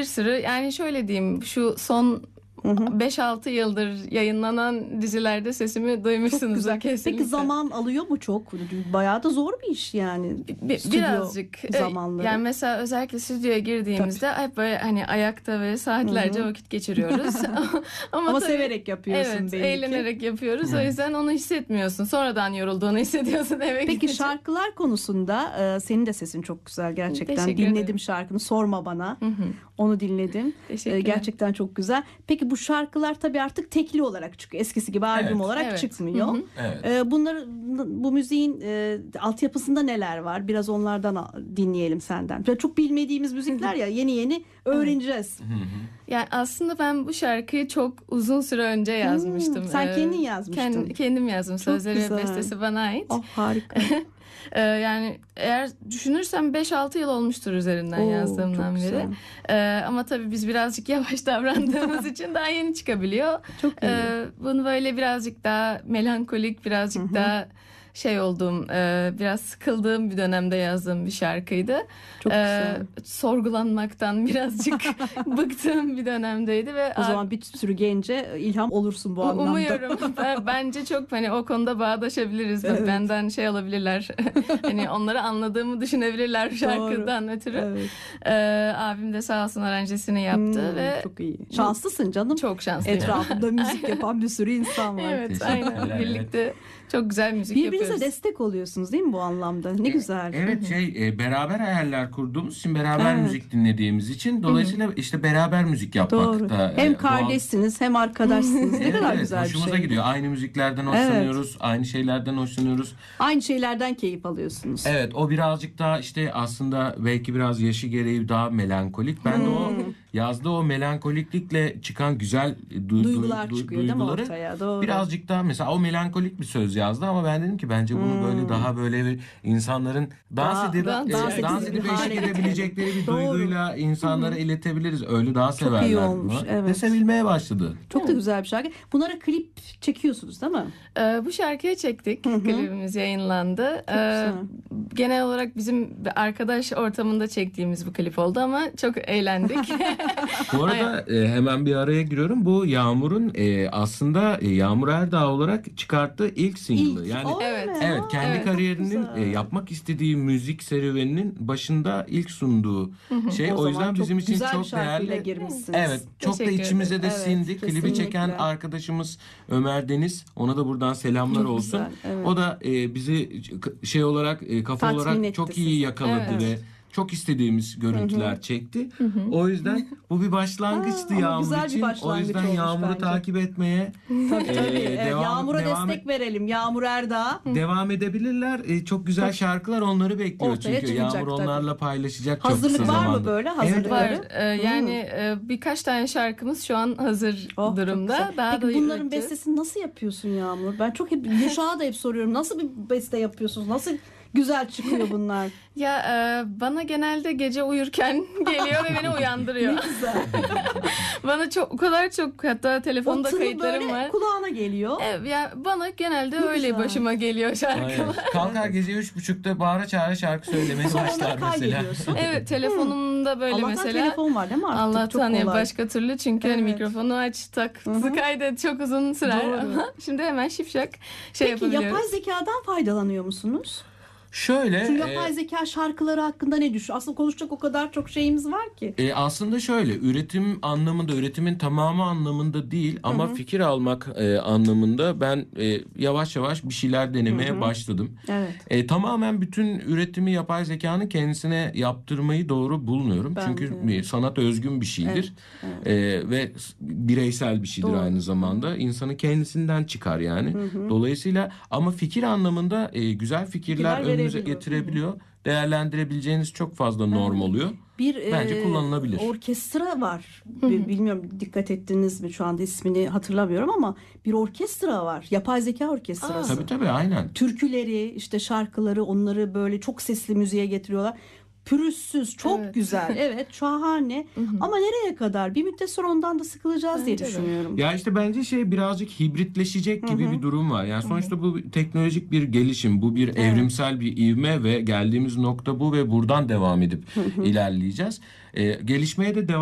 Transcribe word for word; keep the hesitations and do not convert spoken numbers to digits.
bir sürü, yani şöyle diyeyim, şu son beş altı yıldır yayınlanan dizilerde sesimi duymuşsunuzdur kesinlikle. Peki zaman alıyor mu çok? Bayağı da zor bir iş yani. Bir, birazcık zamanları. Yani mesela özellikle stüdyoya girdiğimizde Tabii. hep böyle hani ayakta ve saatlerce Hı-hı. vakit geçiriyoruz. Ama, Ama tabii, severek yapıyorsun evet, belli ki. eğlenerek yapıyoruz. Hı. O yüzden onu hissetmiyorsun. Sonradan yorulduğunu hissediyorsun eve Peki gidince. şarkılar konusunda e, senin de sesin çok güzel gerçekten. Teşekkür Dinledim ederim. Şarkını Sorma Bana. Hı hı. Onu dinledim. E, gerçekten çok güzel. Peki bu şarkılar tabii artık tekli olarak çıkıyor. Eskisi gibi albüm evet. olarak evet. çıkmıyor. Hı hı. Evet. E, bunlar, bu müziğin e, altyapısında neler var? Biraz onlardan dinleyelim senden. Çok bilmediğimiz müzikler ya, yeni yeni öğreneceğiz. Hı hı. Yani aslında ben bu şarkıyı çok uzun süre önce yazmıştım. Hmm, sen kendin yazmıştın. Kend, kendim yazdım. Çok Sözleri güzel. Ve bestesi bana ait. Oh, harika. Yani eğer düşünürsem beş altı yıl olmuştur üzerinden Oo, yazdığımdan beri. Ee, ama tabii biz birazcık yavaş davrandığımız için daha yeni çıkabiliyor. Çok iyi. Ee, bunu böyle birazcık daha melankolik, birazcık Hı-hı. daha şey olduğum, biraz sıkıldığım bir dönemde yazdığım bir şarkıydı. Çok güzel. Ee, sorgulanmaktan birazcık bıktığım bir dönemdeydi ve o zaman bir sürü gence ilham olursun bu anlamda. Umuyorum. Bence çok hani o konuda bağdaşabiliriz. Evet. Benden şey alabilirler. Hani onları anladığımı düşünebilirler şarkıdan Doğru. ötürü. Evet. Ee, abim de sağ olsun aranjesini yaptı hmm, ve çok iyi. Şanslısın canım. Çok şanslıyım. Etrafında müzik yapan bir sürü insan var. Evet, aynen. Birlikte çok güzel müzik Birbirinize yapıyoruz. Birbirinize destek oluyorsunuz değil mi bu anlamda? Ne güzel. Evet, şey e, beraber hayaller kurduğumuz için, beraber evet. müzik dinlediğimiz için dolayısıyla Hı-hı. işte beraber müzik yapmak Doğru. da hem kardeşsiniz doğal. Hem arkadaşsınız. Ne evet, kadar evet, güzel bir şey. Hoşumuza gidiyor. Aynı müziklerden hoşlanıyoruz. Evet. Aynı şeylerden hoşlanıyoruz. Aynı şeylerden keyif alıyorsunuz. Evet, o birazcık daha işte aslında belki biraz yaşı gereği daha melankolik. Ben hmm. de o yazdığı o melankoliklikle çıkan güzel du- duygular du- çıkıyor duyguları değil mi ortaya? Doğru. Birazcık daha mesela o melankolik bir söz yazdı ama ben dedim ki bence bunu hmm. böyle daha böyle bir insanların dans daha, edip dans, e, dans, dans edip eşlik edebilecekleri bir Doğru. duyguyla insanlara hmm. iletebiliriz. Öyle daha severler. Çok iyi olmuş. Evet. Ve sevilmeye başladı. Çok da güzel bir şarkı. Bunlara klip çekiyorsunuz değil mi? Ee, bu şarkıya çektik. Hı-hı. Klibimiz yayınlandı. Ee, genel olarak bizim arkadaş ortamında çektiğimiz bir klip oldu ama çok eğlendik. Bu arada e, hemen bir araya giriyorum. Bu Yağmur'un e, aslında e, Yağmur Erdağ olarak çıkarttığı ilk single'ı. Yani oh, evet. Evet, kendi evet, kariyerinin e, yapmak istediği müzik serüveninin başında ilk sunduğu şey. O, o yüzden bizim için çok değerli. Girmişsiniz. Evet, çok da içimize de evet, sindi. Kesinlikle. Klibi çeken arkadaşımız Ömer Deniz. Ona da buradan selamlar olsun. Güzel, evet. O da e, bizi şey olarak e, kafa Tatmin olarak çok iyi yakaladı evet. ve çok istediğimiz görüntüler Hı-hı. çekti. Hı-hı. O yüzden bu bir başlangıçtı ha, Yağmur için. O yüzden Yağmur'u bence. takip etmeye tabii, tabii. E, devam, Yağmur'a devam destek et, verelim. Yağmur Erdağ. Devam edebilirler. E, çok güzel çok, şarkılar onları bekliyor çünkü. Yağmur tabii. onlarla paylaşacak. Hazırlık çok var zamanda. mı böyle? Hazırlık evet, var. Ee, yani e, birkaç tane şarkımız şu an hazır oh, durumda. Daha Peki da bunların üreteceğiz. bestesini nasıl yapıyorsun Yağmur? Ben çok hep Gülşah'a da hep soruyorum. Nasıl bir beste yapıyorsunuz? Nasıl güzel çıkıyor bunlar? Ya e, bana genelde gece uyurken geliyor ve beni uyandırıyor. Ne güzel. Bana çok o kadar çok, hatta telefonda kayıtlarım var. Kulağına geliyor. Evet, ya bana genelde ne öyle güzel. Başıma geliyor şarkılar. Kalkar gece üç buçukta bağıra çağıra şarkı söylemeye başlar mesela. Evet, telefonumda böyle Allah'tan mesela. Allah'tan telefon var değil mi artık? Allah'tan ya, başka türlü çünkü evet. hani mikrofonu aç tak Hı-hı. kaydet çok uzun sürer. Doğru. Şimdi hemen şipşak şey Peki, yapabiliyoruz. Peki yapay zekadan faydalanıyor musunuz? Şöyle. Şu yapay e, zeka şarkıları hakkında ne düşün? Aslında konuşacak o kadar çok şeyimiz var ki. E, aslında şöyle, üretim anlamında, üretimin tamamı anlamında değil ama Hı-hı. fikir almak e, anlamında ben e, yavaş yavaş bir şeyler denemeye Hı-hı. başladım. Evet. E, tamamen bütün üretimi yapay zekanın kendisine yaptırmayı doğru bulmuyorum. Ben Çünkü de. sanat özgün bir şeydir. Evet, evet. E, ve bireysel bir şeydir doğru. aynı zamanda. Hı-hı. İnsanın kendisinden çıkar yani. Hı-hı. Dolayısıyla ama fikir anlamında e, güzel fikirler önümüze getirebiliyor. Değerlendirebileceğiniz çok fazla norm evet. oluyor. Bir Bence e, kullanılabilir. Orkestra var. Bilmiyorum dikkat ettiniz mi, şu anda ismini hatırlamıyorum ama bir orkestra var. Yapay zeka orkestrası. Aa, tabii tabii aynen. Türküleri, işte şarkıları, onları böyle çok sesli müziğe getiriyorlar. Pürüzsüz, çok evet. güzel. Evet, şahane. Ama nereye kadar? Bir müddet sonra ondan da sıkılacağız bence diye düşünüyorum. Ya işte bence şey birazcık hibritleşecek gibi Hı-hı. bir durum var. Yani sonuçta Hı-hı. bu teknolojik bir gelişim, bu bir evet. evrimsel bir ivme ve geldiğimiz nokta bu ve buradan devam edip Hı-hı. ilerleyeceğiz. Ee, gelişmeye de devam